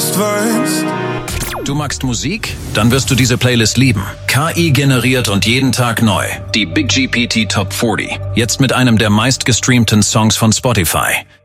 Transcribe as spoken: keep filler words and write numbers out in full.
sonst weißt. Du magst Musik? Dann wirst du diese Playlist lieben. K I generiert und jeden Tag neu. Die Big G P T Top vierzig. Jetzt mit einem der meistgestreamten Songs von Spotify.